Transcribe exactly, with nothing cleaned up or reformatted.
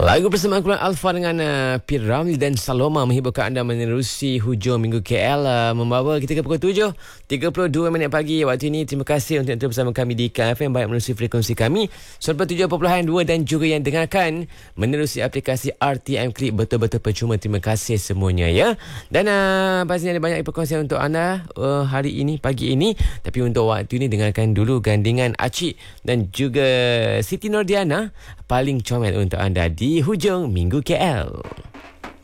Lagu bersama kumpulan Alfa dengan uh, P. Ramlee dan Saloma menghiburkan anda menerusi hujung minggu K L, uh, membawa kita ke pukul tujuh tiga puluh dua minit pagi waktu ini. Terima kasih untuk terus bersama kami di K F M, baik menerusi frekuensi kami seratus tujuh perpuluhan dua dan juga yang dengarkan menerusi aplikasi R T M Click. Betul-betul percuma. Terima kasih semuanya ya. Dan uh, pastinya ada banyak perkongsian untuk anda uh, hari ini, pagi ini. Tapi untuk waktu ini dengarkan dulu gandingan Acik dan juga Siti Nordiana paling comel untuk anda di hujung minggu K L.